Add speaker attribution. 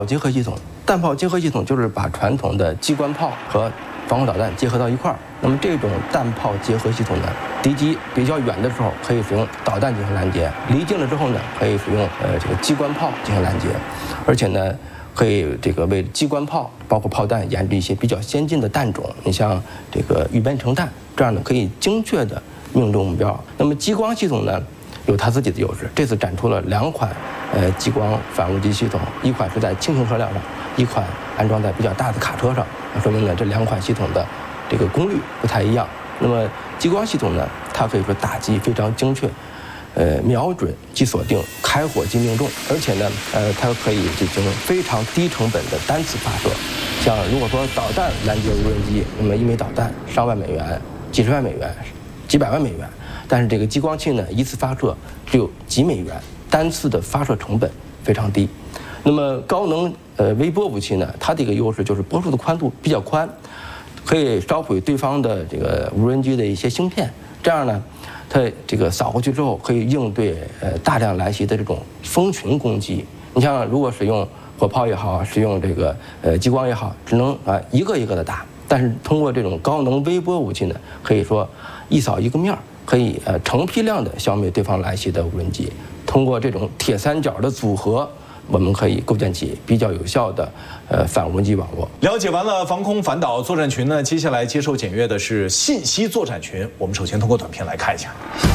Speaker 1: 结合系统，弹炮结合系统就是把传统的机关炮和防空导弹结合到一块儿。那么这种弹炮结合系统呢，敌机比较远的时候可以使用导弹进行拦截，离近了之后呢，可以使用这个机关炮进行拦截，而且呢，可以这个为机关炮包括炮弹研制一些比较先进的弹种。你像这个预编程弹，这样呢可以精确的命中目标。那么激光系统呢，有它自己的优势。这次展出了2款激光反无人机系统，一款是在轻型车辆上，一款安装在比较大的卡车上。说明呢这2款系统的这个功率不太一样。那么激光系统呢，它可以说打击非常精确，瞄准即锁定，开火即命中，而且呢，它可以进行非常低成本的单次发射。像如果说导弹拦截无人机，那么1枚导弹上万美元、几十万美元、几百万美元，但是这个激光器呢，一次发射只有几美元，单次的发射成本非常低。那么高能微波武器呢，它的一个优势就是波束的宽度比较宽，可以烧毁对方的这个无人机的一些芯片，这样呢，它这个扫过去之后可以应对大量来袭的这种蜂群攻击。你像如果使用火炮也好，使用这个激光也好，只能一个一个的打。但是通过这种高能微波武器呢，可以说一扫一个面儿，可以成批量的消灭对方来袭的无人机。通过这种铁三角的组合，我们可以构建起比较有效的反无人机网络。
Speaker 2: 了解完了防空反导作战群呢，接下来接受检阅的是信息作战群。我们首先通过短片来看一下。